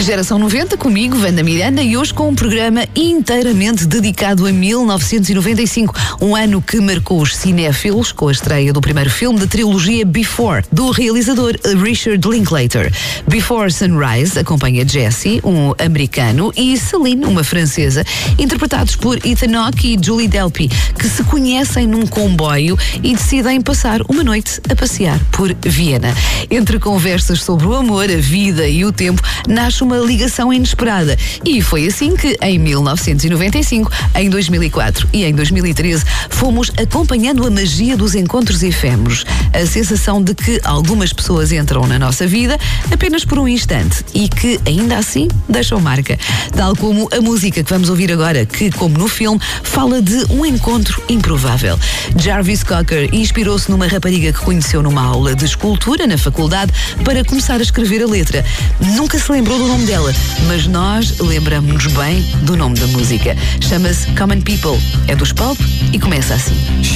Geração 90 comigo, Wanda Miranda, e hoje com um programa inteiramente dedicado a 1995, um ano que marcou os cinéfilos com a estreia do primeiro filme da trilogia Before, do realizador Richard Linklater. Before Sunrise acompanha Jesse, um americano, e Celine, uma francesa, interpretados por Ethan Hawke e Julie Delpy, que se conhecem num comboio e decidem passar uma noite a passear por Viena. Entre conversas sobre o amor, a vida e o tempo, nasce uma ligação inesperada. E foi assim que, em 1995, em 2004 e em 2013, fomos acompanhando a magia dos encontros efêmeros. A sensação de que algumas pessoas entram na nossa vida apenas por um instante e que, ainda assim, deixam marca. Tal como a música que vamos ouvir agora, que, como no filme, fala de um encontro improvável. Jarvis Cocker inspirou-se numa rapariga que conheceu numa aula de escultura na faculdade para começar a escrever a letra. Nunca se lembrou do nome dela, mas nós lembramos-nos bem do nome da música. Chama-se Common People, é dos Pulp e começa assim.